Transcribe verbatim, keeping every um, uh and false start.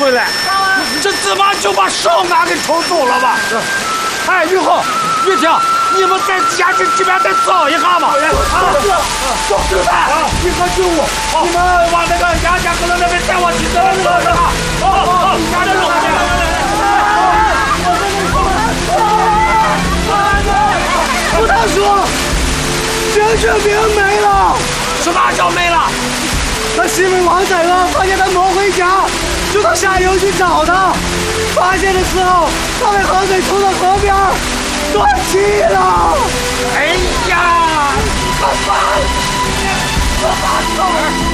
回来，这怎么就把少安给抽走了吧？哎，玉红、玉婷，你们在家这这边再找一下吧。啊，走，走吧，你和军武，你们往那个杨家阁楼那边带我去找一下。好好，家人们。 不大说，陈世平没了。 什么叫没了？ 他西门王宰了，发现他挪回家，就到下游去找他。发现的时候，他被河水冲到河边，断气了。 哎呀，怎么办？怎么办？